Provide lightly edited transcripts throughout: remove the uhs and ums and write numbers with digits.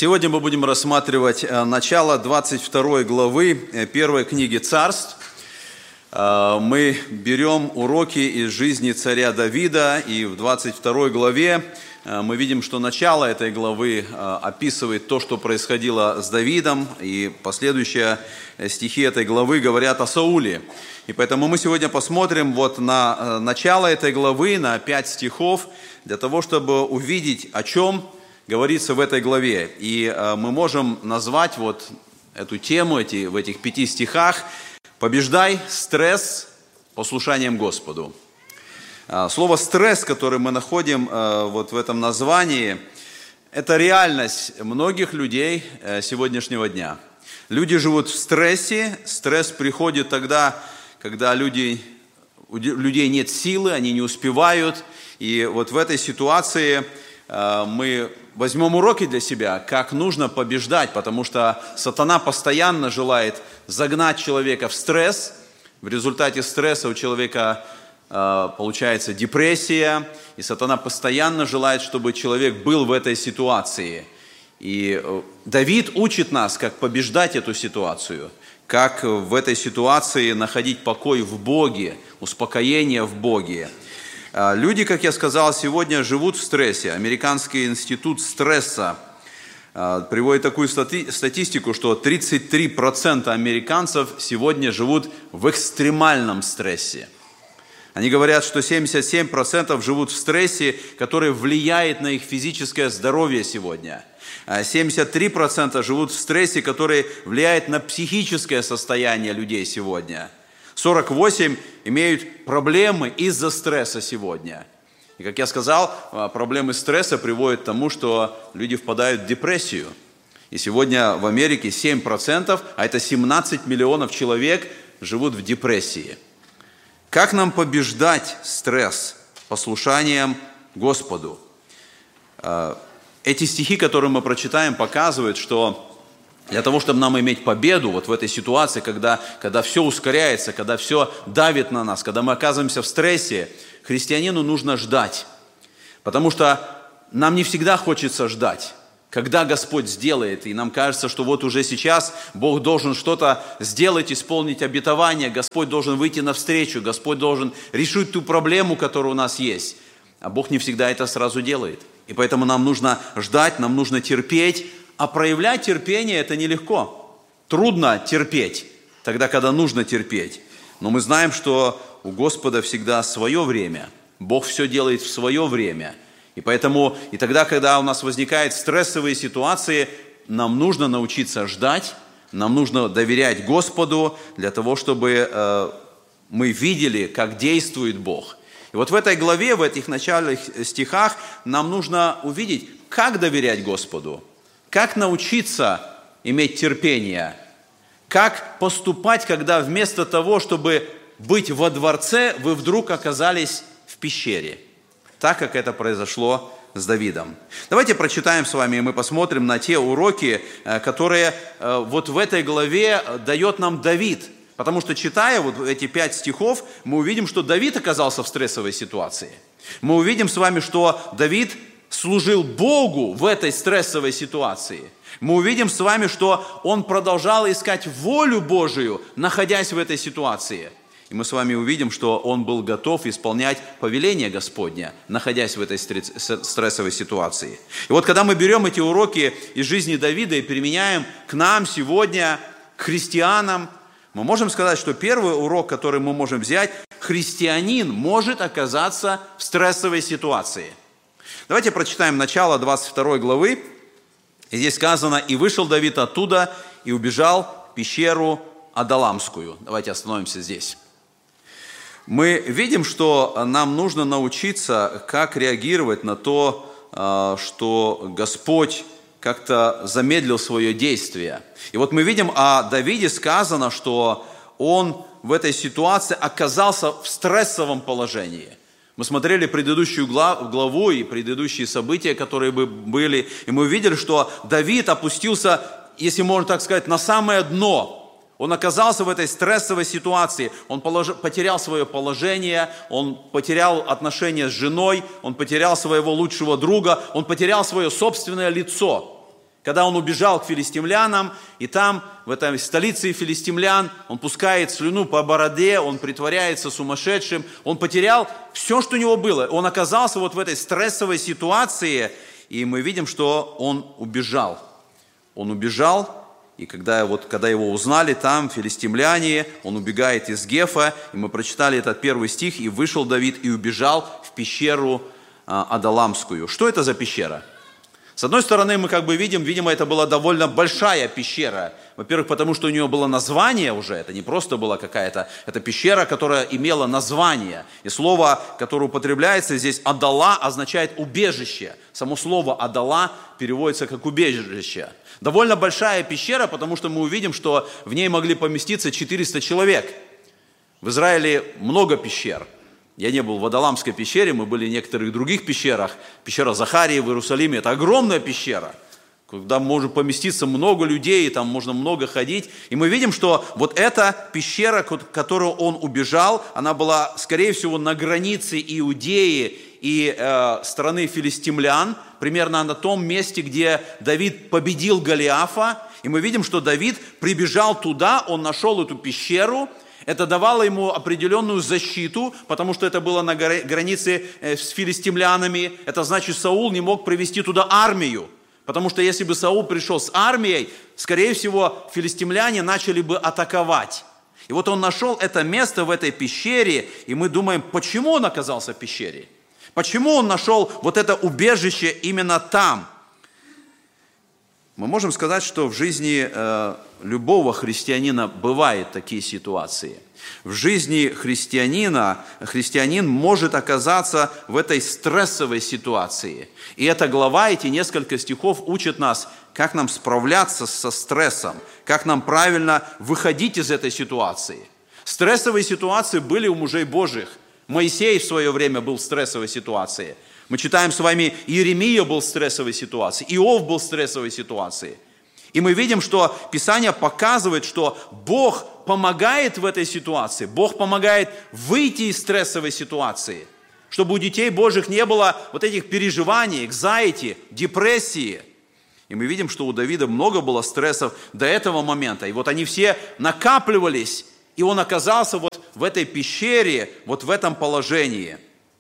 Сегодня мы будем рассматривать начало 22 главы первой книги Царств. Мы берем уроки из жизни царя Давида, и в 22 главе мы видим, что начало этой главы описывает то, что происходило с Давидом, и последующие стихи этой главы говорят о Сауле. И поэтому мы сегодня посмотрим вот на начало этой главы, на 5 стихов, для того, чтобы увидеть, о чем говорится в этой главе. И мы можем назвать вот эту тему в этих 5 стихах «Побеждай стресс послушанием Господу». Слово «стресс», которое мы находим вот в этом названии, это реальность многих людей сегодняшнего дня. Люди живут в стрессе, стресс приходит тогда, когда у людей нет силы, они не успевают. И вот в этой ситуации мы возьмем уроки для себя, как нужно побеждать, потому что сатана постоянно желает загнать человека в стресс. В результате стресса у человека получается депрессия, и сатана постоянно желает, чтобы человек был в этой ситуации. И Давид учит нас, как побеждать эту ситуацию, как в этой ситуации находить покой в Боге, успокоение в Боге. Люди, как я сказал, сегодня живут в стрессе. Американский институт стресса приводит такую статистику, что 33% американцев сегодня живут в экстремальном стрессе. Они говорят, что 77% живут в стрессе, который влияет на их физическое здоровье сегодня. 73% живут в стрессе, который влияет на психическое состояние людей сегодня. 48% имеют проблемы из-за стресса сегодня. И, как я сказал, проблемы стресса приводят к тому, что люди впадают в депрессию. И сегодня в Америке 7%, а это 17 миллионов человек, живут в депрессии. Как нам побеждать стресс? Послушанием Господу. Эти стихи, которые мы прочитаем, показывают, что для того, чтобы нам иметь победу вот в этой ситуации, когда все ускоряется, когда все давит на нас, когда мы оказываемся в стрессе, христианину нужно ждать. Потому что нам не всегда хочется ждать, когда Господь сделает. И нам кажется, что вот уже сейчас Бог должен что-то сделать, исполнить обетование, Господь должен выйти навстречу, Господь должен решить ту проблему, которая у нас есть. А Бог не всегда это сразу делает. И поэтому нам нужно ждать, нам нужно терпеть. А проявлять терпение – это нелегко. Трудно терпеть, тогда, когда нужно терпеть. Но мы знаем, что у Господа всегда свое время. Бог все делает в свое время. И поэтому, и тогда, когда у нас возникают стрессовые ситуации, нам нужно научиться ждать, нам нужно доверять Господу для того, чтобы мы видели, как действует Бог. И вот в этой главе, в этих начальных стихах нам нужно увидеть, как доверять Господу. Как научиться иметь терпение? Как поступать, когда вместо того, чтобы быть во дворце, вы вдруг оказались в пещере? Так, как это произошло с Давидом. Давайте прочитаем с вами, и мы посмотрим на те уроки, которые вот в этой главе дает нам Давид. Потому что, читая вот эти 5 стихов, мы увидим, что Давид оказался в стрессовой ситуации. Мы увидим с вами, что Давид служил Богу в этой стрессовой ситуации. Мы увидим с вами, что он продолжал искать волю Божию, находясь в этой ситуации. И мы с вами увидим, что он был готов исполнять повеление Господня, находясь в этой стрессовой ситуации. И вот когда мы берем эти уроки из жизни Давида и применяем к нам сегодня, к христианам, мы можем сказать, что первый урок, который мы можем взять, христианин может оказаться в стрессовой ситуации. Давайте прочитаем начало 22 главы. И здесь сказано: «И вышел Давид оттуда, и убежал в пещеру Адалламскую». Давайте остановимся здесь. Мы видим, что нам нужно научиться, как реагировать на то, что Господь как-то замедлил свое действие. И вот мы видим о Давиде сказано, что он в этой ситуации оказался в стрессовом положении. Мы смотрели предыдущую главу и предыдущие события, которые были, и мы увидели, что Давид опустился, если можно так сказать, на самое дно. Он оказался в этой стрессовой ситуации, он потерял свое положение, он потерял отношения с женой, он потерял своего лучшего друга, он потерял свое собственное лицо. Когда он убежал к филистимлянам, и там, в этой столице филистимлян, он пускает слюну по бороде, он притворяется сумасшедшим, он потерял все, что у него было. Он оказался вот в этой стрессовой ситуации, и мы видим, что он убежал. Он убежал, и когда его узнали там, филистимляне, он убегает из Гефа, и мы прочитали этот первый стих, «И вышел Давид и убежал в пещеру Адаламскую». Что это за пещера? С одной стороны, мы видим, видимо, это была довольно большая пещера. Во-первых, потому что у нее было название уже, это не просто была какая-то, это пещера, которая имела название. И слово, которое употребляется здесь, «адала», означает «убежище». Само слово «адала» переводится как «убежище». Довольно большая пещера, потому что мы увидим, что в ней могли поместиться 400 человек. В Израиле много пещер. Я не был в Адаламской пещере, мы были в некоторых других пещерах. Пещера Захарии в Иерусалиме – это огромная пещера, куда может поместиться много людей, там можно много ходить. И мы видим, что вот эта пещера, в которую он убежал, она была, скорее всего, на границе Иудеи и страны филистимлян, примерно на том месте, где Давид победил Голиафа. И мы видим, что Давид прибежал туда, он нашел эту пещеру. Это давало ему определенную защиту, потому что это было на границе с филистимлянами. Это значит, Саул не мог привести туда армию, потому что если бы Саул пришел с армией, скорее всего, филистимляне начали бы атаковать. И вот он нашел это место в этой пещере, и мы думаем, почему он оказался в пещере? Почему он нашел вот это убежище именно там? Мы можем сказать, что в жизни любого христианина бывают такие ситуации. В жизни христианин может оказаться в этой стрессовой ситуации. И эта глава, эти несколько стихов учат нас, как нам справляться со стрессом, как нам правильно выходить из этой ситуации. Стрессовые ситуации были у мужей Божьих. Моисей в свое время был в стрессовой ситуации. Мы читаем с вами, Иеремия был в стрессовой ситуации, Иов был в стрессовой ситуации. И мы видим, что Писание показывает, что Бог помогает в этой ситуации, Бог помогает выйти из стрессовой ситуации, чтобы у детей Божьих не было вот этих переживаний, anxiety, депрессии. И мы видим, что у Давида много было стрессов до этого момента. И вот они все накапливались, и он оказался вот в этой пещере, вот в этом положении.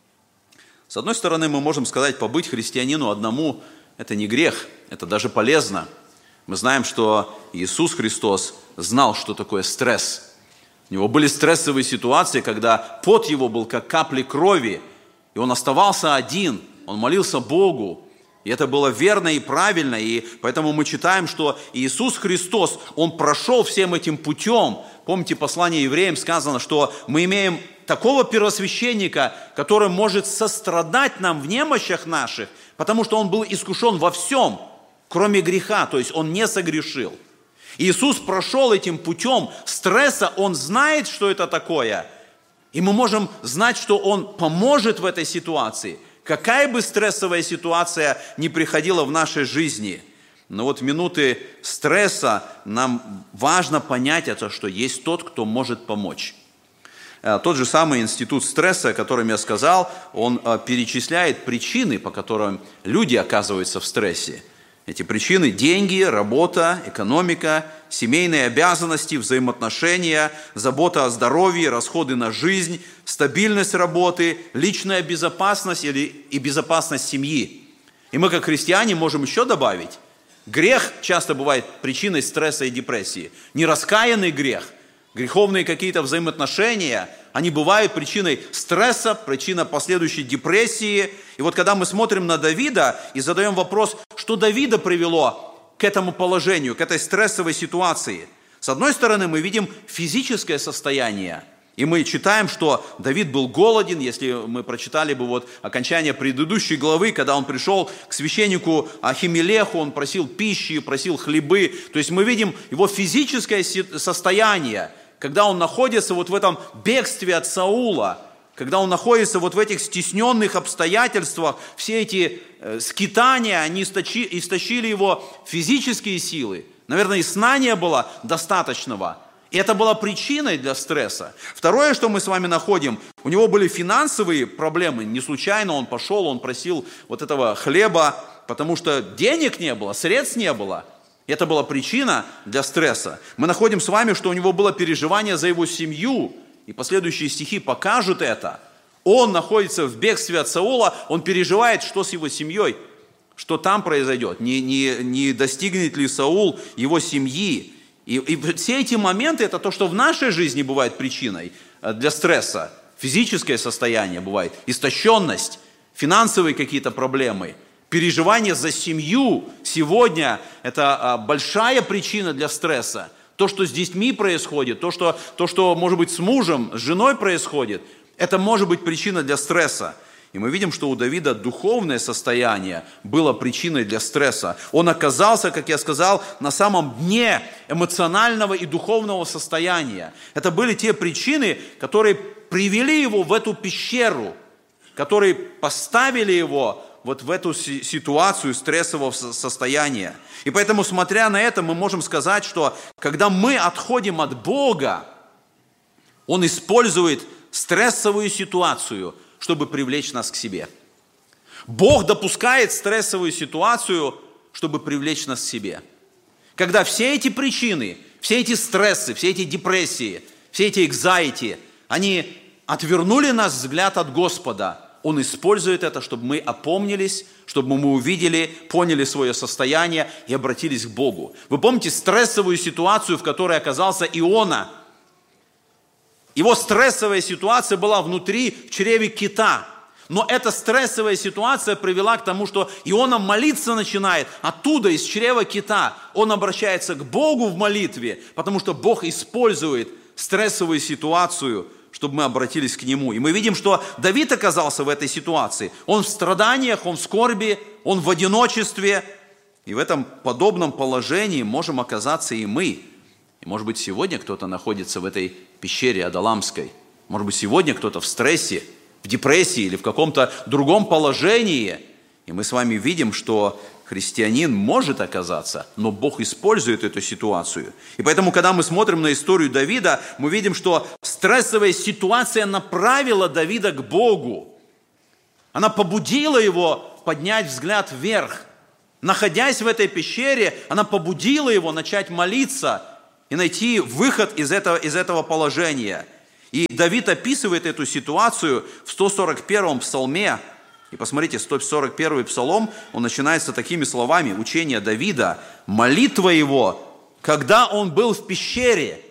С одной стороны, мы можем сказать, побыть христианину одному – это не грех, это даже полезно. Мы знаем, что Иисус Христос знал, что такое стресс. У него были стрессовые ситуации, когда пот его был как капли крови, и он оставался один, он молился Богу. И это было верно и правильно, и поэтому мы читаем, что Иисус Христос, Он прошел всем этим путем. Помните, послание евреям сказано, что мы имеем такого первосвященника, который может сострадать нам в немощах наших, потому что Он был искушен во всем, кроме греха, то есть Он не согрешил. Иисус прошел этим путем стресса, Он знает, что это такое, и мы можем знать, что Он поможет в этой ситуации. Какая бы стрессовая ситуация ни приходила в нашей жизни, но вот в минуты стресса нам важно понять это, что есть тот, кто может помочь. Тот же самый институт стресса, о котором я сказал, он перечисляет причины, по которым люди оказываются в стрессе. Эти причины – деньги, работа, экономика, семейные обязанности, взаимоотношения, забота о здоровье, расходы на жизнь, стабильность работы, личная безопасность и безопасность семьи. И мы, как христиане, можем еще добавить, грех часто бывает причиной стресса и депрессии. Нераскаянный грех, греховные какие-то взаимоотношения, они бывают причиной стресса, причиной последующей депрессии. И вот когда мы смотрим на Давида и задаем вопрос, что Давида привело к этому положению, к этой стрессовой ситуации. С одной стороны, мы видим физическое состояние. И мы читаем, что Давид был голоден, если мы прочитали бы вот окончание предыдущей главы, когда он пришел к священнику Ахимелеху, он просил пищи, просил хлебы. То есть мы видим его физическое состояние, когда он находится вот в этом бегстве от Саула, когда он находится вот в этих стесненных обстоятельствах, все эти скитания, они истощили его физические силы. Наверное, и сна не было достаточного. И это была причиной для стресса. Второе, что мы с вами находим, у него были финансовые проблемы. Не случайно он пошел, он просил вот этого хлеба, потому что денег не было, средств не было. Это была причина для стресса. Мы находим с вами, что у него было переживание за его семью, и последующие стихи покажут это. Он находится в бегстве от Саула, он переживает, что с его семьей, что там произойдет, не достигнет ли Саул его семьи. И все эти моменты, это то, что в нашей жизни бывает причиной для стресса. Физическое состояние бывает, истощенность, финансовые какие-то проблемы, переживание за семью. Сегодня это большая причина для стресса. То, что с детьми происходит, то, что может быть с мужем, с женой происходит, это может быть причина для стресса. И мы видим, что у Давида духовное состояние было причиной для стресса. Он оказался, как я сказал, на самом дне эмоционального и духовного состояния. Это были те причины, которые привели его в эту пещеру, которые поставили его вот в эту ситуацию стрессового состояния. И поэтому, смотря на это, мы можем сказать, что когда мы отходим от Бога, Он использует стрессовую ситуацию, чтобы привлечь нас к себе. Бог допускает стрессовую ситуацию, чтобы привлечь нас к себе. Когда все эти причины, все эти стрессы, все эти депрессии, все эти anxiety, они отвернули наш взгляд от Господа, Он использует это, чтобы мы опомнились, чтобы мы увидели, поняли свое состояние и обратились к Богу. Вы помните стрессовую ситуацию, в которой оказался Иона? Его стрессовая ситуация была внутри, в чреве кита. Но эта стрессовая ситуация привела к тому, что Иона молиться начинает оттуда, из чрева кита. Он обращается к Богу в молитве, потому что Бог использует стрессовую ситуацию, чтобы мы обратились к Нему. И мы видим, что Давид оказался в этой ситуации. Он в страданиях, он в скорби, он в одиночестве. И в этом подобном положении можем оказаться и мы. И может быть, сегодня кто-то находится в этой пещере Адаламской. Может быть, сегодня кто-то в стрессе, в депрессии или в каком-то другом положении. И мы с вами видим, что христианин может оказаться, но Бог использует эту ситуацию. И поэтому, когда мы смотрим на историю Давида, мы видим, что стрессовая ситуация направила Давида к Богу. Она побудила его поднять взгляд вверх. Находясь в этой пещере, она побудила его начать молиться и найти выход из этого положения. И Давид описывает эту ситуацию в 141-м псалме. И посмотрите, 141-й псалом, он начинается такими словами, учение Давида, молитва его, когда он был в пещере.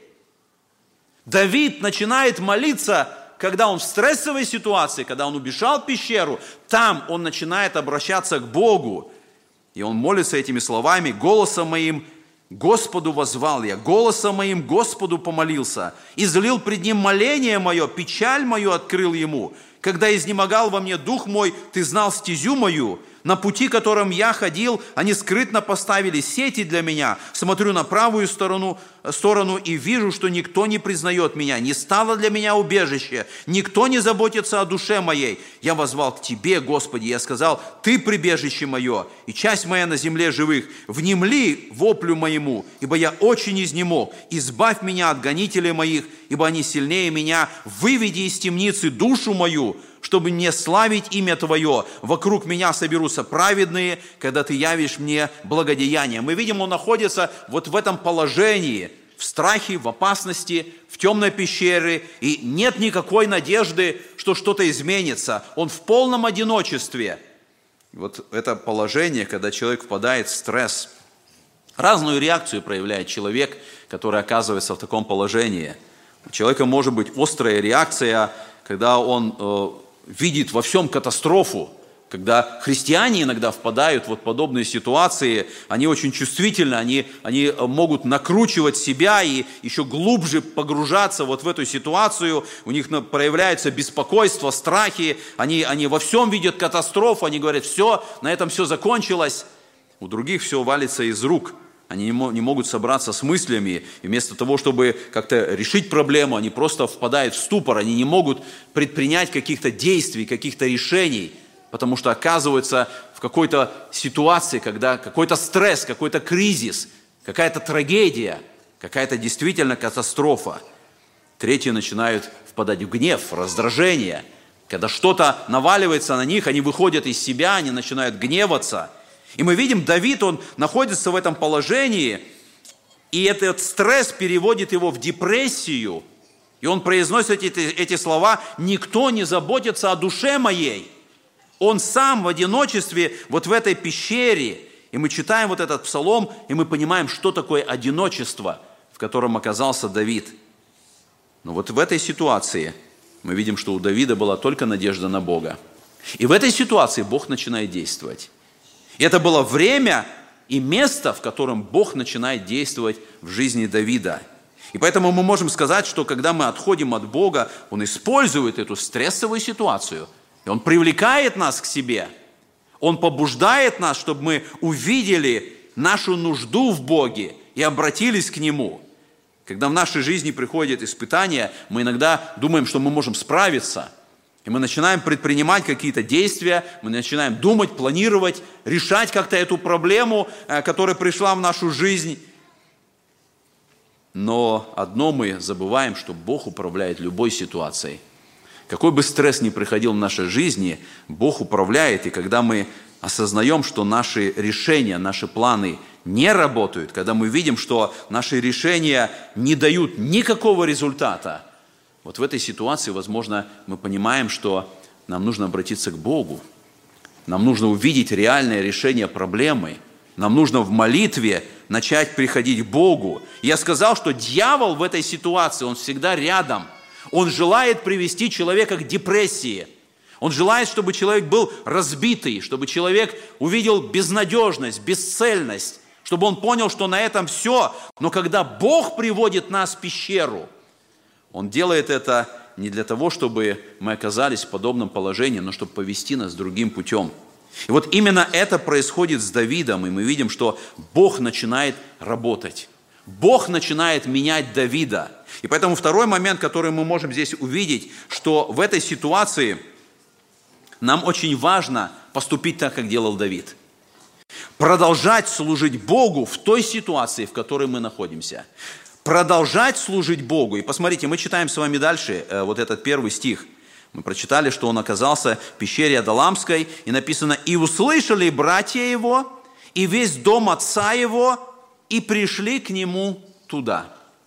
Давид начинает молиться, когда он в стрессовой ситуации, когда он убежал в пещеру, там он начинает обращаться к Богу. И он молится этими словами, голосом моим Господу воззвал я, голосом моим Господу помолился, излил пред Ним моление мое, печаль мою открыл Ему. Когда изнемогал во мне дух мой, Ты знал стезю мою. На пути, которым я ходил, они скрытно поставили сети для меня. Смотрю на правую сторону и вижу, что никто не признает меня. Не стало для меня убежище. Никто не заботится о душе моей. Я воззвал к Тебе, Господи. Я сказал, Ты прибежище мое и часть моя на земле живых. Внемли воплю моему, ибо я очень изнемог. Избавь меня от гонителей моих, ибо они сильнее меня. Выведи из темницы душу мою, чтобы не славить имя Твое. Вокруг меня соберутся праведные, когда Ты явишь мне благодеяние. Мы видим, он находится вот в этом положении, в страхе, в опасности, в темной пещере, и нет никакой надежды, что что-то изменится. Он в полном одиночестве. Вот это положение, когда человек впадает в стресс. Разную реакцию проявляет человек, который оказывается в таком положении. У человека может быть острая реакция, когда он видит во всем катастрофу, когда христиане иногда впадают в подобные ситуации, они очень чувствительны, они могут накручивать себя и еще глубже погружаться вот в эту ситуацию, у них проявляется беспокойство, страхи, они во всем видят катастрофу, они говорят, все, на этом все закончилось, у других все валится из рук. Они не могут собраться с мыслями, и вместо того, чтобы как-то решить проблему, они просто впадают в ступор, они не могут предпринять каких-то действий, каких-то решений, потому что оказываются в какой-то ситуации, когда какой-то стресс, какой-то кризис, какая-то трагедия, какая-то действительно катастрофа. Третьи начинают впадать в гнев, в раздражение. Когда что-то наваливается на них, они выходят из себя, они начинают гневаться. И мы видим, Давид, он находится в этом положении, и этот стресс переводит его в депрессию. И он произносит эти слова: «Никто не заботится о душе моей». Он сам в одиночестве вот в этой пещере. И мы читаем вот этот псалом, и мы понимаем, что такое одиночество, в котором оказался Давид. Но вот в этой ситуации мы видим, что у Давида была только надежда на Бога. И в этой ситуации Бог начинает действовать. И это было время и место, в котором Бог начинает действовать в жизни Давида. И поэтому мы можем сказать, что когда мы отходим от Бога, Он использует эту стрессовую ситуацию, и Он привлекает нас к себе. Он побуждает нас, чтобы мы увидели нашу нужду в Боге и обратились к Нему. Когда в нашей жизни приходят испытания, мы иногда думаем, что мы можем справиться. И мы начинаем предпринимать какие-то действия, мы начинаем думать, планировать, решать как-то эту проблему, которая пришла в нашу жизнь. Но одно мы забываем, что Бог управляет любой ситуацией. Какой бы стресс ни приходил в нашей жизни, Бог управляет. И когда мы осознаем, что наши решения, наши планы не работают, когда мы видим, что наши решения не дают никакого результата, вот в этой ситуации, возможно, мы понимаем, что нам нужно обратиться к Богу. Нам нужно увидеть реальное решение проблемы. Нам нужно в молитве начать приходить к Богу. Я сказал, что дьявол в этой ситуации, он всегда рядом. Он желает привести человека к депрессии. Он желает, чтобы человек был разбитый, чтобы человек увидел безнадежность, бесцельность, чтобы он понял, что на этом все. Но когда Бог приводит нас в пещеру, Он делает это не для того, чтобы мы оказались в подобном положении, но чтобы повести нас другим путем. И вот именно это происходит с Давидом, и мы видим, что Бог начинает работать. Бог начинает менять Давида. И поэтому второй момент, который мы можем здесь увидеть, что в этой ситуации нам очень важно поступить так, как делал Давид. Продолжать служить Богу в той ситуации, в которой мы находимся. Продолжать служить Богу. И посмотрите, мы читаем с вами дальше вот этот первый стих. Мы прочитали, что он оказался в пещере Адалламской, и написано: «И услышали братья его, и весь дом отца его, и пришли к нему туда».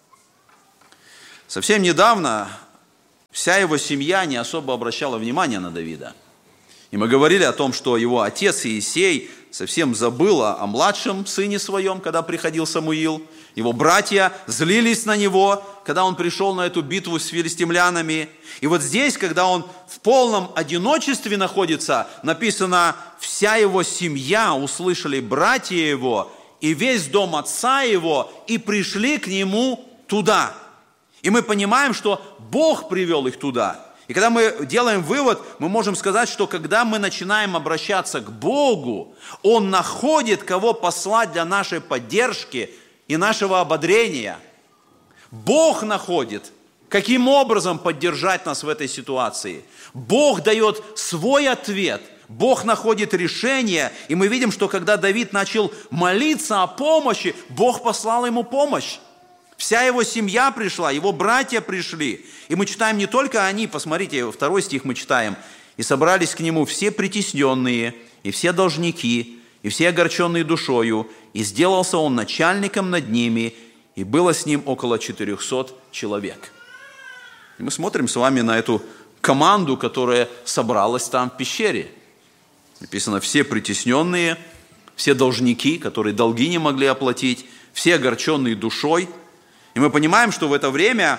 Совсем недавно вся его семья не особо обращала внимания на Давида. И мы говорили о том, что его отец Иисей совсем забыл о младшем сыне своем, когда приходил Самуил. Его братья злились на него, когда он пришел на эту битву с филистимлянами. И вот здесь, когда он в полном одиночестве находится, написано: «Вся его семья услышали братья его, и весь дом отца его, и пришли к нему туда». И мы понимаем, что Бог привел их туда. И когда мы делаем вывод, мы можем сказать, что когда мы начинаем обращаться к Богу, Он находит, кого послать для нашей поддержки и нашего ободрения. Бог находит, каким образом поддержать нас в этой ситуации. Бог дает свой ответ. Бог находит решение. И мы видим, что когда Давид начал молиться о помощи, Бог послал ему помощь. Вся его семья пришла, его братья пришли. И мы читаем не только они, посмотрите, второй стих мы читаем. «И собрались к нему все притесненные, и все должники, и все огорченные душою, и сделался он начальником над ними, и было с ним около 400 человек». И мы смотрим с вами на эту команду, которая собралась там в пещере. Написано: все притесненные, все должники, которые долги не могли оплатить, все огорченные душой. И мы понимаем, что в это время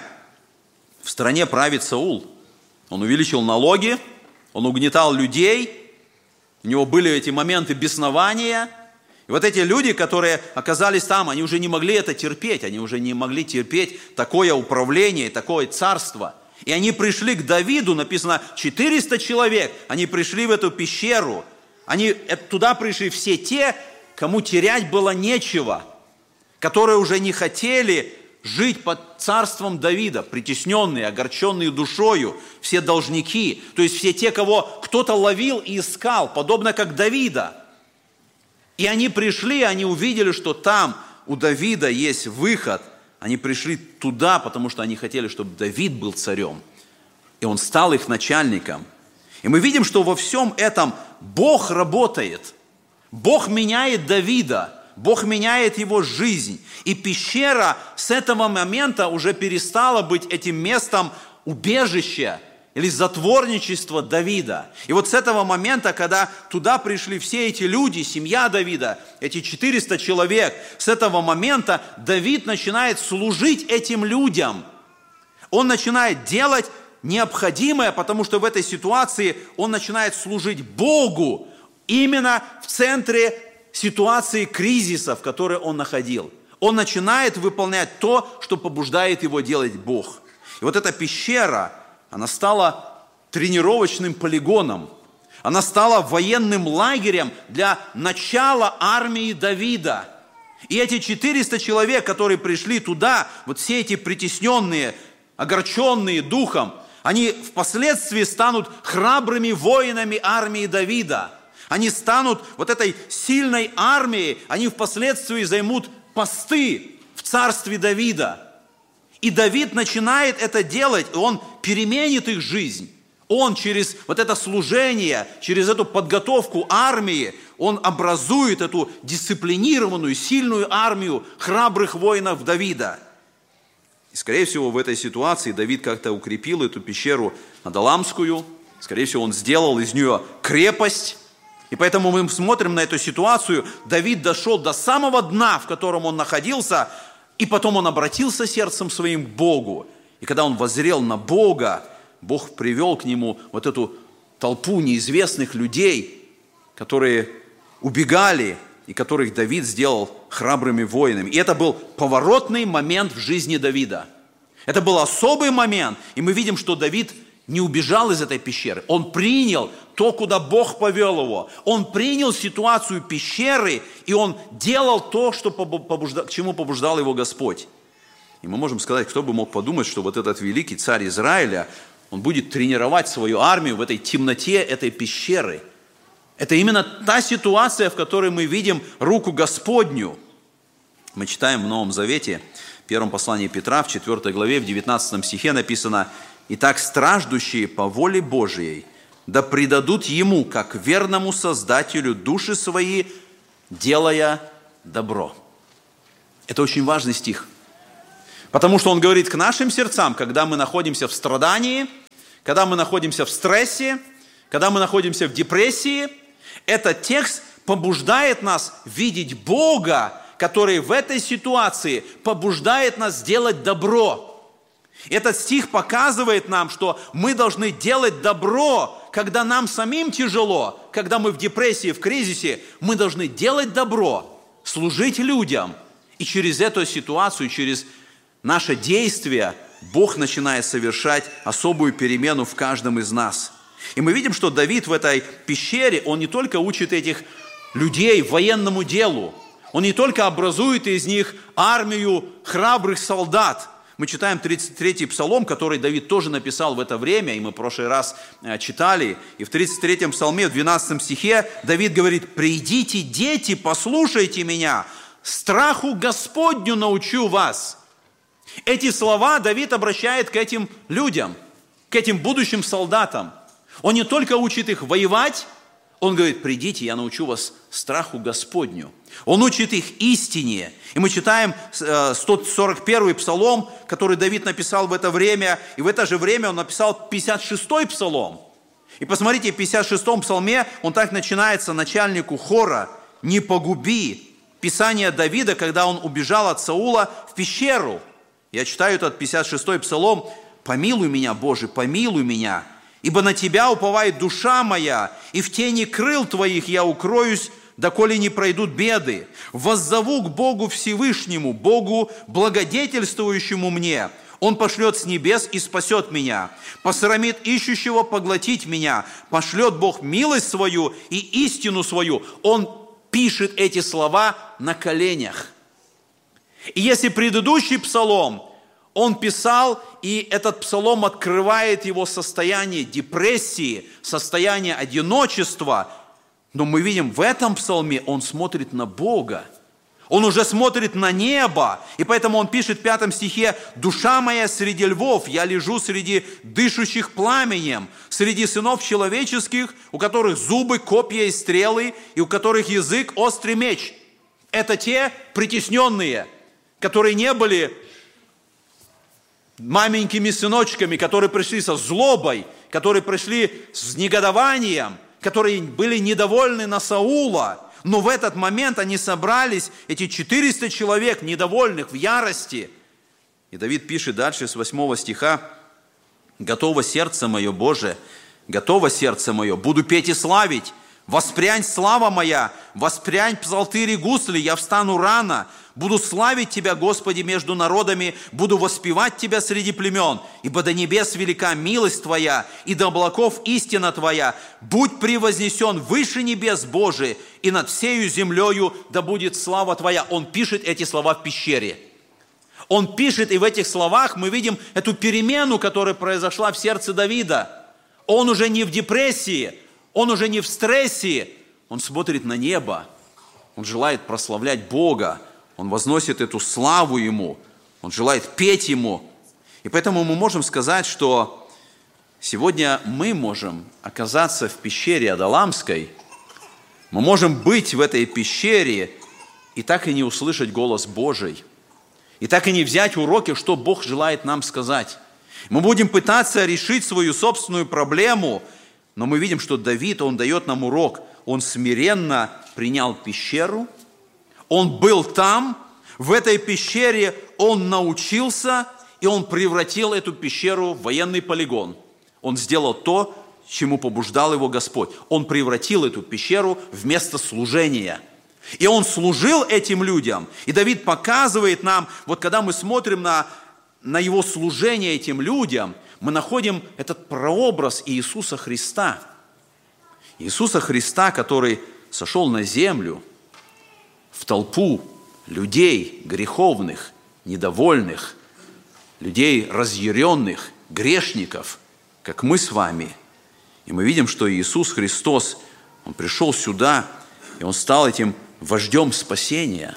в стране правит Саул. Он увеличил налоги, он угнетал людей, у него были эти моменты беснования. И вот эти люди, которые оказались там, они уже не могли это терпеть, они уже не могли терпеть такое управление, такое царство. И они пришли к Давиду, написано 400 человек, они пришли в эту пещеру. Туда пришли все те, кому терять было нечего, которые уже не хотели жить под царством Давида, притесненные, огорченные душою, все должники, то есть все те, кого кто-то ловил и искал, подобно как Давида. И они пришли, они увидели, что там у Давида есть выход. Они пришли туда, потому что они хотели, чтобы Давид был царем. И он стал их начальником. И мы видим, что во всем этом Бог работает. Бог меняет Давида, Бог меняет его жизнь. И пещера с этого момента уже перестала быть этим местом убежища или затворничества Давида. И вот с этого момента, когда туда пришли все эти люди, семья Давида, эти 400 человек, с этого момента Давид начинает служить этим людям. Он начинает делать необходимое, потому что в этой ситуации он начинает служить Богу именно в центре ситуации кризиса, в которой он находил. Он начинает выполнять то, что побуждает его делать Бог. И вот эта пещера, она стала тренировочным полигоном. Она стала военным лагерем для начала армии Давида. И эти 400 человек, которые пришли туда, вот все эти притесненные, огорченные духом, они впоследствии станут храбрыми воинами армии Давида. Они станут вот этой сильной армией, они впоследствии займут посты в царстве Давида. И Давид начинает это делать, и он переменит их жизнь. Он через вот это служение, через эту подготовку армии, он образует эту дисциплинированную, сильную армию храбрых воинов Давида. И, скорее всего, в этой ситуации Давид как-то укрепил эту пещеру Адаламскую. Скорее всего, он сделал из нее крепость. И поэтому мы смотрим на эту ситуацию. Давид дошел до самого дна, в котором он находился, и потом он обратился сердцем своим к Богу. И когда он воззрел на Бога, Бог привел к нему вот эту толпу неизвестных людей, которые убегали, и которых Давид сделал храбрыми воинами. И это был поворотный момент в жизни Давида. Это был особый момент, и мы видим, что Давид не убежал из этой пещеры. Он принял то, куда Бог повел его. Он принял ситуацию пещеры, и он делал то, к чему побуждал его Господь. И мы можем сказать, кто бы мог подумать, что вот этот великий царь Израиля, он будет тренировать свою армию в этой темноте этой пещеры. Это именно та ситуация, в которой мы видим руку Господню. Мы читаем в Новом Завете, в первом послании Петра, в 4 главе, в 19 стихе написано: «Итак, страждущие по воле Божией, да предадут Ему, как верному Создателю, души свои, делая добро». Это очень важный стих, потому что он говорит к нашим сердцам, когда мы находимся в страдании, когда мы находимся в стрессе, когда мы находимся в депрессии. Этот текст побуждает нас видеть Бога, который в этой ситуации побуждает нас делать добро. Этот стих показывает нам, что мы должны делать добро, когда нам самим тяжело, когда мы в депрессии, в кризисе. Мы должны делать добро, служить людям. И через эту ситуацию, через наше действие, Бог начинает совершать особую перемену в каждом из нас. И мы видим, что Давид в этой пещере, он не только учит этих людей военному делу, он не только образует из них армию храбрых солдат. Мы читаем 33-й псалом, который Давид тоже написал в это время, и мы в прошлый раз читали. И в 33-м псалме, в 12 стихе, Давид говорит: «Придите, дети, послушайте меня, страху Господню научу вас». Эти слова Давид обращает к этим людям, к этим будущим солдатам. Он не только учит их воевать, он говорит: «Придите, я научу вас страху Господню». Он учит их истине. И мы читаем 141-й псалом, который Давид написал в это время, и в это же время он написал 56-й псалом. И посмотрите, в 56-м псалме он так начинается начальнику хора: «Не погуби». Писание Давида, когда он убежал от Саула в пещеру. Я читаю этот 56-й псалом: «Помилуй меня, Боже, помилуй меня, ибо на Тебя уповает душа моя, и в тени крыл Твоих я укроюсь, доколе не пройдут беды. Воззову к Богу Всевышнему, Богу благодетельствующему мне. Он пошлет с небес и спасет меня. Посрамит ищущего поглотить меня. Пошлет Бог милость свою и истину свою». Он пишет эти слова на коленях. И если предыдущий псалом он писал, и этот псалом открывает его состояние депрессии, состояние одиночества, но мы видим, в этом псалме он смотрит на Бога. Он уже смотрит на небо, и поэтому он пишет в 5 стихе: «Душа моя среди львов, я лежу среди дышащих пламенем, среди сынов человеческих, у которых зубы, копья и стрелы, и у которых язык острый меч». Это те притесненные, которые не были маменькими сыночками, которые пришли со злобой, которые пришли с негодованием, которые были недовольны на Саула. Но в этот момент они собрались, эти 400 человек, недовольных, в ярости. И Давид пишет дальше с 8 стиха: «Готово сердце мое, Боже, готово сердце мое, буду петь и славить. Воспрянь, слава моя, воспрянь, псалтырь и гусли, я встану рано. Буду славить Тебя, Господи, между народами, буду воспевать Тебя среди племен, ибо до небес велика милость Твоя, и до облаков истина Твоя. Будь превознесен выше небес, Божий, и над всею землею да будет слава Твоя». Он пишет эти слова в пещере. Он пишет, и в этих словах мы видим эту перемену, которая произошла в сердце Давида. Он уже не в депрессии, он уже не в стрессе, он смотрит на небо, он желает прославлять Бога, он возносит эту славу Ему, он желает петь Ему. И поэтому мы можем сказать, что сегодня мы можем оказаться в пещере Адалламской, мы можем быть в этой пещере и так и не услышать голос Божий, и так и не взять уроки, что Бог желает нам сказать. Мы будем пытаться решить свою собственную проблему, но мы видим, что Давид, он дает нам урок. Он смиренно принял пещеру, он был там, в этой пещере он научился, и он превратил эту пещеру в военный полигон. Он сделал то, чему побуждал его Господь. Он превратил эту пещеру в место служения. И он служил этим людям. И Давид показывает нам, вот когда мы смотрим на его служение этим людям, мы находим этот прообраз Иисуса Христа. Иисуса Христа, который сошел на землю в толпу людей греховных, недовольных, людей разъяренных, грешников, как мы с вами. И мы видим, что Иисус Христос, Он пришел сюда, и Он стал этим вождем спасения.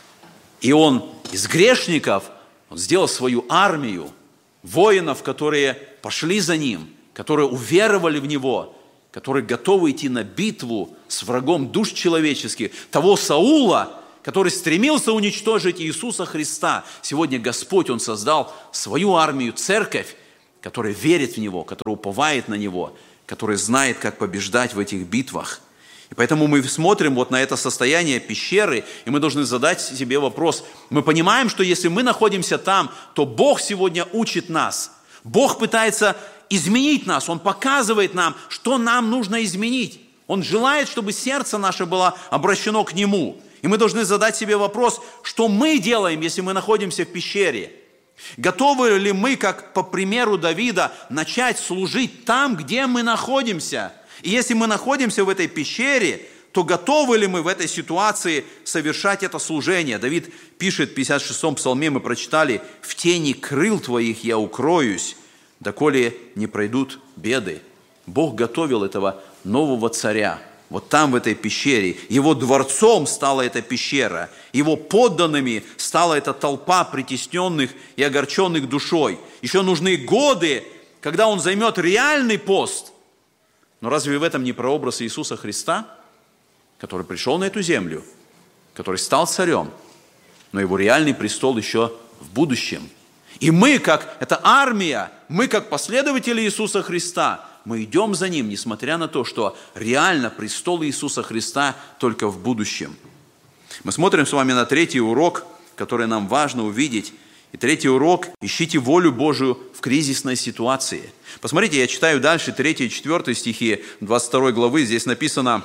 И Он из грешников, Он сделал свою армию, воинов, которые пошли за Ним, которые уверовали в Него, которые готовы идти на битву с врагом душ человеческих, того Саула, который стремился уничтожить Иисуса Христа. Сегодня Господь, Он создал свою армию, церковь, которая верит в Него, которая уповает на Него, которая знает, как побеждать в этих битвах. И поэтому мы смотрим вот на это состояние пещеры, и мы должны задать себе вопрос. Мы понимаем, что если мы находимся там, то Бог сегодня учит нас. Бог пытается изменить нас, Он показывает нам, что нам нужно изменить. Он желает, чтобы сердце наше было обращено к Нему. И мы должны задать себе вопрос, что мы делаем, если мы находимся в пещере? Готовы ли мы, как по примеру Давида, начать служить там, где мы находимся? И если мы находимся в этой пещере, то готовы ли мы в этой ситуации совершать это служение? Давид пишет в 56-м псалме, мы прочитали: «В тени крыл Твоих я укроюсь, доколе не пройдут беды». Бог готовил этого нового царя. Вот там, в этой пещере. Его дворцом стала эта пещера. Его подданными стала эта толпа притесненных и огорченных душой. Еще нужны годы, когда он займет реальный пост. Но разве в этом не прообраз Иисуса Христа, который пришел на эту землю, который стал царем, но его реальный престол еще в будущем? И мы, как эта армия, мы, как последователи Иисуса Христа, мы идем за Ним, несмотря на то, что реально престол Иисуса Христа только в будущем. Мы смотрим с вами на третий урок, который нам важно увидеть. И третий урок – ищите волю Божию в кризисной ситуации. Посмотрите, я читаю дальше 3 и 4 стихи 22 главы. Здесь написано: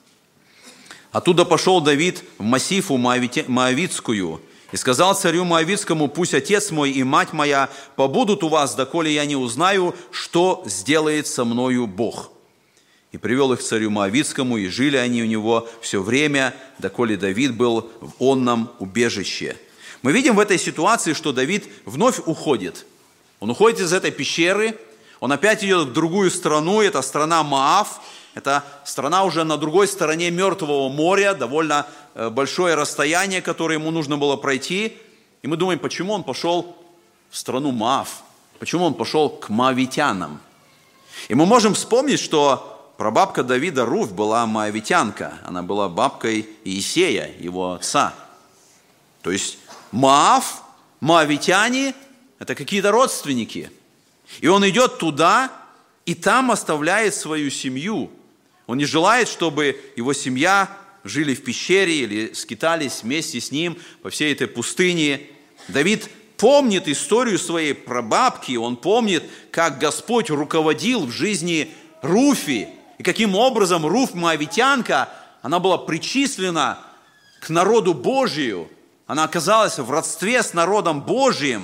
«Оттуда пошел Давид в Массифу Моавитскую, и сказал царю Моавитскому: пусть отец мой и мать моя побудут у вас, доколе я не узнаю, что сделает со мною Бог. И привел их к царю Моавитскому, и жили они у него все время, доколе Давид был в онном убежище». Мы видим в этой ситуации, что Давид вновь уходит. Он уходит из этой пещеры, он опять идет в другую страну, это страна Моав, Это страна уже на другой стороне Мертвого моря, довольно большое расстояние, которое ему нужно было пройти. И мы думаем, почему он пошел в страну Моав? Почему он пошел к моавитянам? И мы можем вспомнить, что прабабка Давида Руфь была моавитянка. Она была бабкой Иисея, его отца. То есть Моав, моавитяне – это какие-то родственники. И он идет туда, и там оставляет свою семью. Он не желает, чтобы его семья жили в пещере или скитались вместе с ним по всей этой пустыне. Давид помнит историю своей прабабки, он помнит, как Господь руководил в жизни Руфи, и каким образом Руфь, моавитянка, она была причислена к народу Божию, она оказалась в родстве с народом Божиим.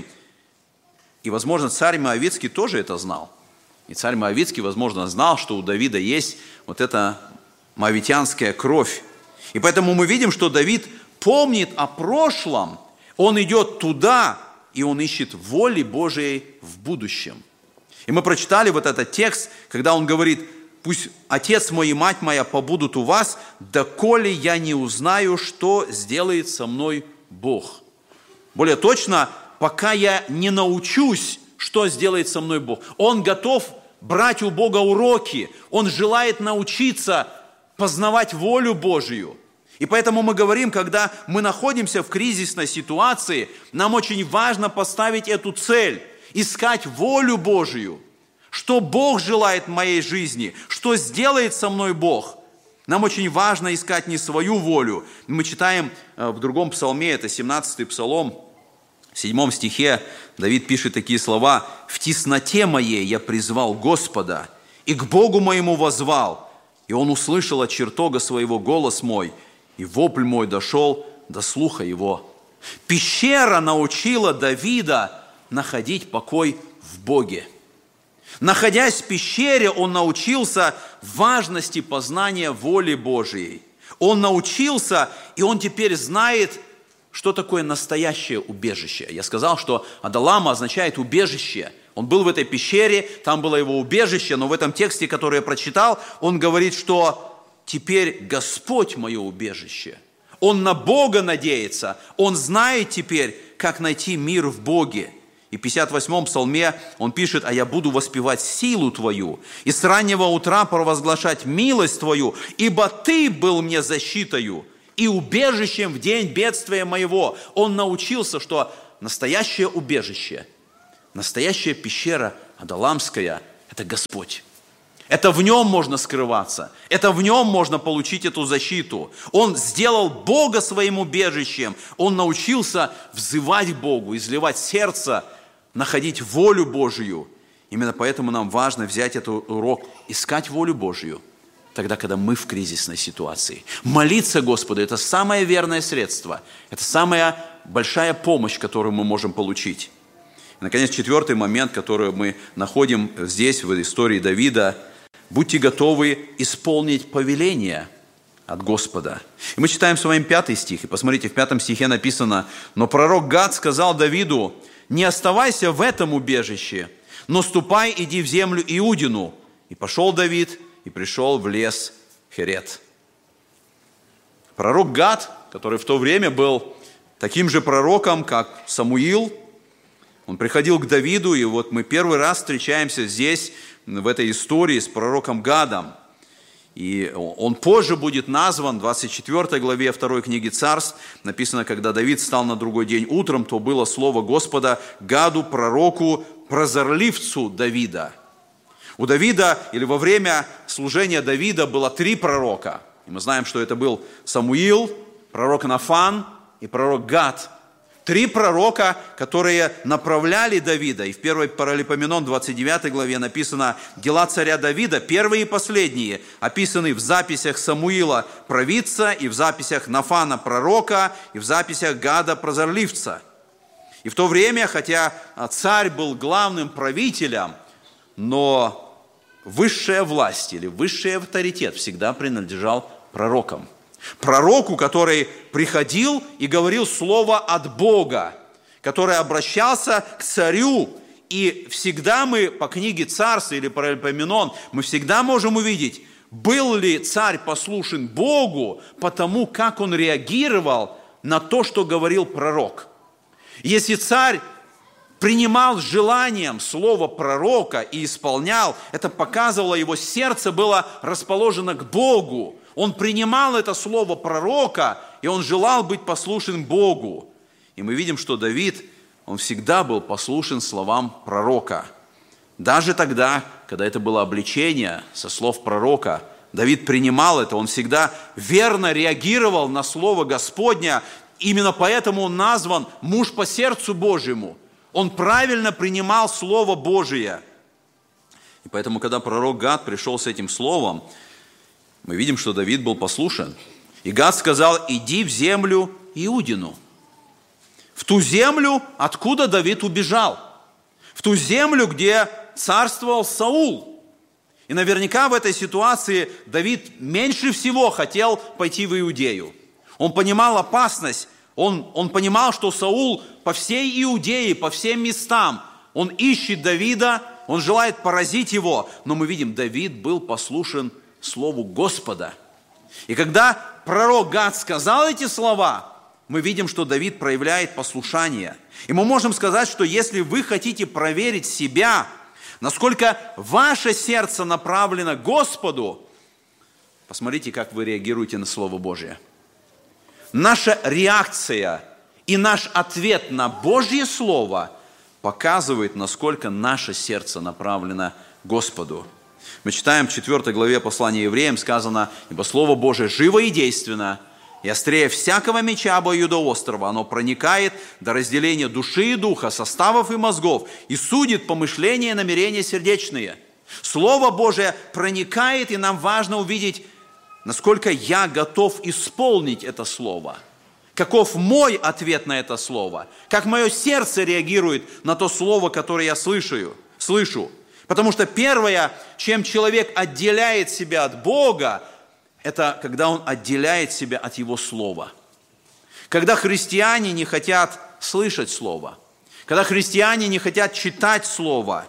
И, возможно, царь Моавитский тоже это знал. И царь Моавитский, возможно, знал, что у Давида есть вот эта моавитянская кровь. И поэтому мы видим, что Давид помнит о прошлом, он идет туда, и он ищет воли Божией в будущем. И мы прочитали вот этот текст, когда он говорит: «Пусть отец мой и мать моя побудут у вас, доколе я не узнаю, что сделает со мной Бог». Более точно, пока я не научусь, что сделает со мной Бог. Он готов брать у Бога уроки, он желает научиться познавать волю Божию. И поэтому мы говорим, когда мы находимся в кризисной ситуации, нам очень важно поставить эту цель, искать волю Божию. Что Бог желает в моей жизни, что сделает со мной Бог. Нам очень важно искать не свою волю. Мы читаем в другом псалме, это 17-й псалом, в 7 стихе Давид пишет такие слова: «В тесноте моей я призвал Господа, и к Богу моему воззвал, и Он услышал от чертога своего голос мой, и вопль мой дошел до слуха его». Пещера научила Давида находить покой в Боге. Находясь в пещере, он научился важности познания воли Божией. Он научился, и он теперь знает, что такое настоящее убежище. Я сказал, что Адалама означает убежище. Он был в этой пещере, там было его убежище, но в этом тексте, который я прочитал, он говорит, что теперь Господь мое убежище. Он на Бога надеется, он знает теперь, как найти мир в Боге. И в 58-м псалме он пишет: «А я буду воспевать силу Твою, и с раннего утра провозглашать милость Твою, ибо Ты был мне защитою и убежищем в день бедствия моего». Он научился, что настоящее убежище, настоящая пещера Адаламская – это Господь. Это в Нем можно скрываться, это в Нем можно получить эту защиту. Он сделал Бога своим убежищем, он научился взывать к Богу, изливать сердце, находить волю Божию. Именно поэтому нам важно взять этот урок, искать волю Божию, тогда, когда мы в кризисной ситуации. Молиться Господу – это самое верное средство, это самая большая помощь, которую мы можем получить. И, наконец, 4-й момент, который мы находим здесь, в истории Давида – будьте готовы исполнить повеление от Господа. И мы читаем с вами 5 стих, и посмотрите, в 5 стихе написано: «Но пророк Гад сказал Давиду: не оставайся в этом убежище, но ступай, иди в землю Иудину. И пошел Давид, и пришел в лес Херет». Пророк Гад, который в то время был таким же пророком, как Самуил, он приходил к Давиду, и вот мы первый раз встречаемся здесь, в этой истории с пророком Гадом. И он позже будет назван, в 24 главе 2 книги Царств, написано: «Когда Давид встал на другой день утром, то было слово Господа Гаду, пророку, прозорливцу Давида». У Давида, или во время служения Давида, было 3 пророка. И мы знаем, что это был Самуил, пророк Нафан и пророк Гад. 3 пророка, которые направляли Давида. И в 1 Паралипоменон 29 главе написано: «Дела царя Давида, первые и последние, описаны в записях Самуила провидца, и в записях Нафана пророка, и в записях Гада прозорливца». И в то время, хотя царь был главным правителем, но высшая власть или высший авторитет всегда принадлежал пророкам. Пророку, который приходил и говорил слово от Бога, который обращался к царю. И всегда мы по книге Царств или Паралипоменон, мы всегда можем увидеть, был ли царь послушен Богу по тому, как он реагировал на то, что говорил пророк. Если царь принимал с желанием слово пророка и исполнял, это показывало, его сердце было расположено к Богу. Он принимал это слово пророка, и он желал быть послушен Богу. И мы видим, что Давид, он всегда был послушен словам пророка. Даже тогда, когда это было обличение со слов пророка, Давид принимал это, он всегда верно реагировал на слово Господня. Именно поэтому он назван муж по сердцу Божьему. Он правильно принимал Слово Божие. И поэтому, когда пророк Гад пришел с этим словом, мы видим, что Давид был послушен. И Гад сказал: иди в землю Иудину. В ту землю, откуда Давид убежал. В ту землю, где царствовал Саул. И наверняка в этой ситуации Давид меньше всего хотел пойти в Иудею. Он понимал опасность. Он понимал, что Саул по всей Иудее, по всем местам, он ищет Давида, он желает поразить его. Но мы видим, Давид был послушен слову Господа. И когда пророк Гад сказал эти слова, мы видим, что Давид проявляет послушание. И мы можем сказать, что если вы хотите проверить себя, насколько ваше сердце направлено к Господу, посмотрите, как вы реагируете на Слово Божие. Наша реакция и наш ответ на Божье Слово показывает, насколько наше сердце направлено к Господу. Мы читаем в 4 главе послания Евреям, сказано: «Ибо Слово Божие живо и действенно, и острее всякого меча обоюдоострого, оно проникает до разделения души и духа, составов и мозгов, и судит помышления и намерения сердечные». Слово Божие проникает, и нам важно увидеть, насколько я готов исполнить это слово. Каков мой ответ на это слово? Как мое сердце реагирует на то слово, которое я слышу? Потому что первое, чем человек отделяет себя от Бога, это когда он отделяет себя от Его Слова. Когда христиане не хотят слышать Слово, когда христиане не хотят читать Слово,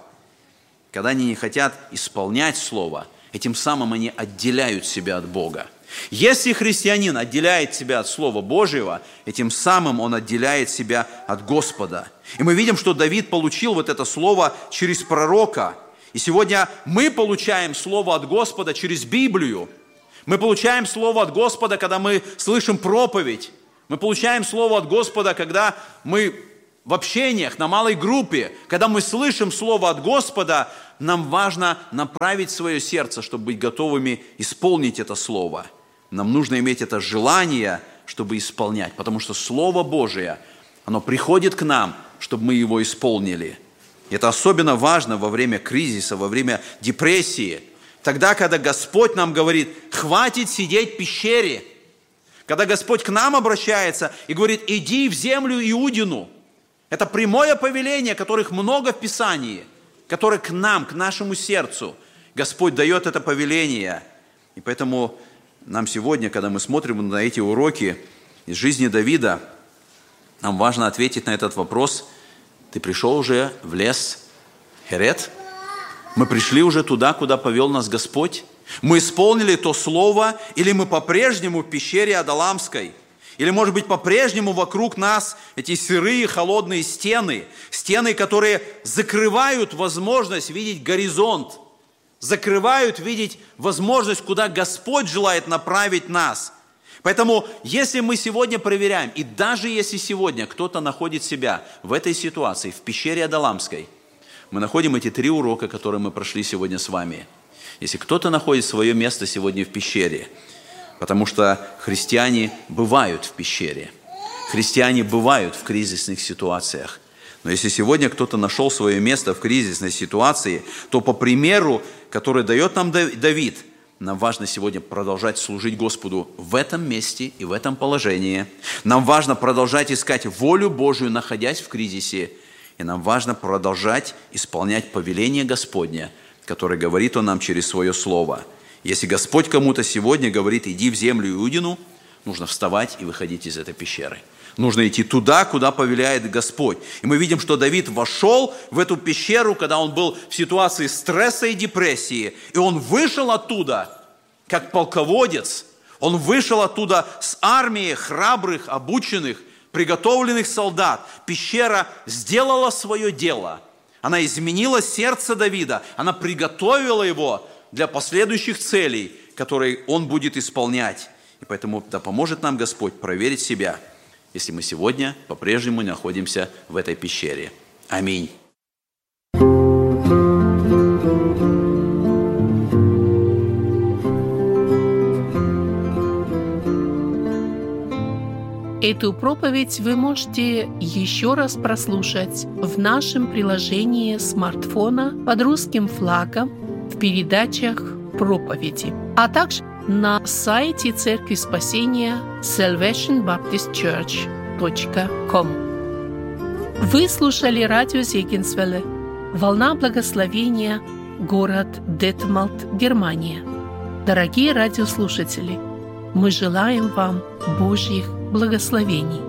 когда они не хотят исполнять Слово, этим самым они отделяют себя от Бога. Если христианин отделяет себя от Слова Божьего, этим самым он отделяет себя от Господа. И мы видим, что Давид получил вот это слово через пророка. И сегодня мы получаем слово от Господа через Библию. Мы получаем слово от Господа, когда мы слышим проповедь. Мы получаем слово от Господа, когда мы в общениях, на малой группе, когда мы слышим слово от Господа, нам важно направить свое сердце, чтобы быть готовыми исполнить это слово. Нам нужно иметь это желание, чтобы исполнять, потому что Слово Божие, оно приходит к нам, чтобы мы его исполнили. И это особенно важно во время кризиса, во время депрессии. Тогда, когда Господь нам говорит: хватит сидеть в пещере. Когда Господь к нам обращается и говорит: иди в землю Иудину. Это прямое повеление, которых много в Писании, которое к нам, к нашему сердцу. Господь дает это повеление. И поэтому нам сегодня, когда мы смотрим на эти уроки из жизни Давида, нам важно ответить на этот вопрос: ты пришел уже в лес Херет? Мы пришли уже туда, куда повел нас Господь? Мы исполнили то слово, или мы по-прежнему в пещере Адаламской? Или, может быть, по-прежнему вокруг нас эти сырые, холодные стены, которые закрывают возможность видеть горизонт, закрывают видеть возможность, куда Господь желает направить нас. Поэтому, если мы сегодня проверяем, и даже если сегодня кто-то находит себя в этой ситуации, в пещере Адаламской, мы находим эти 3 урока, которые мы прошли сегодня с вами. Если кто-то находит свое место сегодня в пещере, потому что христиане бывают в пещере, христиане бывают в кризисных ситуациях. Но если сегодня кто-то нашел свое место в кризисной ситуации, то по примеру, который дает нам Давид, нам важно сегодня продолжать служить Господу в этом месте и в этом положении. Нам важно продолжать искать волю Божию, находясь в кризисе. И нам важно продолжать исполнять повеление Господня, которое говорит Он нам через Свое Слово. Если Господь кому-то сегодня говорит: иди в землю Иудину, нужно вставать и выходить из этой пещеры. Нужно идти туда, куда повелевает Господь. И мы видим, что Давид вошел в эту пещеру, когда он был в ситуации стресса и депрессии. И он вышел оттуда как полководец, он вышел оттуда с армией храбрых, обученных, приготовленных солдат. Пещера сделала свое дело. Она изменила сердце Давида, она приготовила его для последующих целей, которые он будет исполнять. И поэтому да поможет нам Господь проверить себя, если мы сегодня по-прежнему находимся в этой пещере. Аминь. Эту проповедь вы можете еще раз прослушать в нашем приложении смартфона под русским флагом в передачах проповеди, а также на сайте Церкви Спасения salvationbaptistchurch.com. Вы слушали радио Зегенсвелле, «Волна благословения», город Детмалт, Германия. Дорогие радиослушатели, мы желаем вам Божьих благословений.